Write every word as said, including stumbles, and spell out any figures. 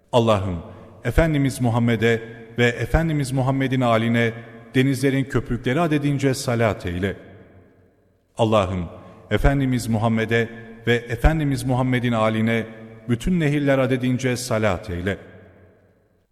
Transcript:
Allah'ım, Efendimiz Muhammed'e ve Efendimiz Muhammed'in âline denizlerin köpükleri adedince salat eyle. Allah'ım, Efendimiz Muhammed'e ve Efendimiz Muhammed'in âline bütün nehirler adedince salat eyle.